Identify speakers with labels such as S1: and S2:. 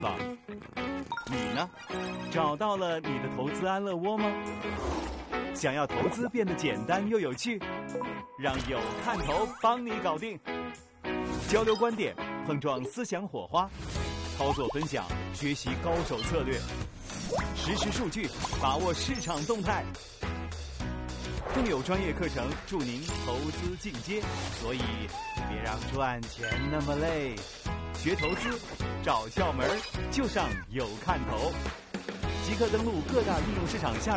S1: 方。你呢？找到了你的投资安乐窝吗？想要投资变得简单又有趣，让有看头帮你搞定。交流观点，碰撞思想火花，操作分享，学习高手策略，实时数据，把握市场动态。更有专业课程助您投资进阶，所以别让赚钱那么累。学投资，找窍门就上有看头。即刻登录各大应用市场下